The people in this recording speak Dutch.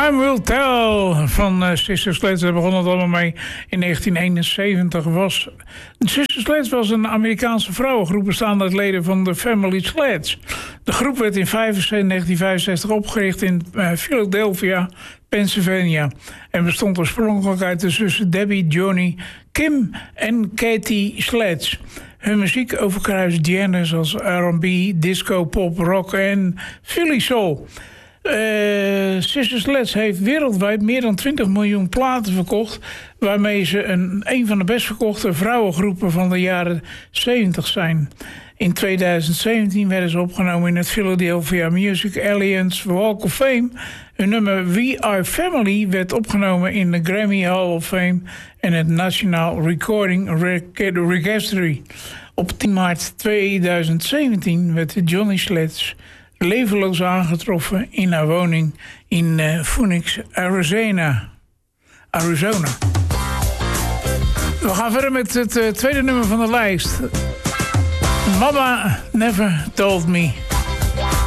Time Will Tell van Sister Sledge. Daar begon het allemaal mee in 1971. Sister Sledge was een Amerikaanse vrouwengroep bestaande uit leden van de Family Sledge. De groep werd in 1965 opgericht in Philadelphia, Pennsylvania. En bestond oorspronkelijk uit de zussen Debbie, Johnny, Kim en Katie Sledge. Hun muziek overkruist genres als R&B, disco, pop, rock en Philly soul. Sister Sledge heeft wereldwijd meer dan 20 miljoen platen verkocht, waarmee ze een van de best verkochte vrouwengroepen van de jaren 70 zijn. In 2017 werden ze opgenomen in het Philadelphia Music Alliance Walk of Fame. Hun nummer We Are Family werd opgenomen in de Grammy Hall of Fame en het National Recording Registry. Op 10 maart 2017 werd Johnny Sledge levenloos aangetroffen in haar woning in Phoenix, Arizona. We gaan verder met het tweede nummer van de lijst. Mama Never Told Me.